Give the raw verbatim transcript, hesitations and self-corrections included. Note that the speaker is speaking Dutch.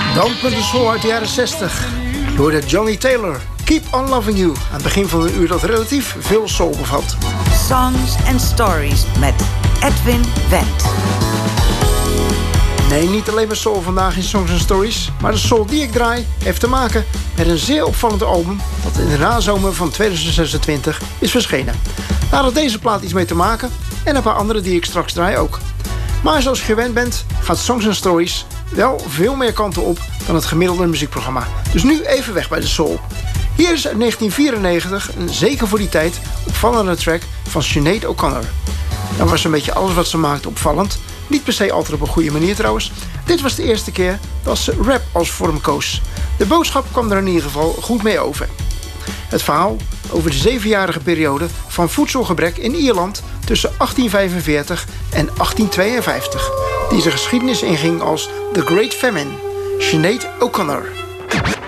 Dampende soul uit de jaren zestig. Je hoorde Johnny Taylor, Keep on Loving You. Aan het begin van een uur dat relatief veel soul bevat. Songs and Stories met Edwin Wendt. Nee, niet alleen maar soul vandaag in Songs and Stories. Maar de soul die ik draai heeft te maken met een zeer opvallend album dat in de nazomer van tweeduizend zesentwintig is verschenen. Daar had deze plaat iets mee te maken en een paar andere die ik straks draai ook. Maar zoals je gewend bent gaat Songs and Stories wel veel meer kanten op dan het gemiddelde muziekprogramma. Dus nu even weg bij de soul. Hier is uit negentien vierennegentig een zeker voor die tijd opvallende track van Sinead O'Connor. Dan was een beetje alles wat ze maakte opvallend. Niet per se altijd op een goede manier trouwens. Dit was de eerste keer dat ze rap als vorm koos. De boodschap kwam er in ieder geval goed mee over. Het verhaal over de zevenjarige periode van voedselgebrek in Ierland tussen achttien vijfenveertig en achttien tweeënvijftig. Die zijn geschiedenis inging als The Great Famine. Sinead O'Connor.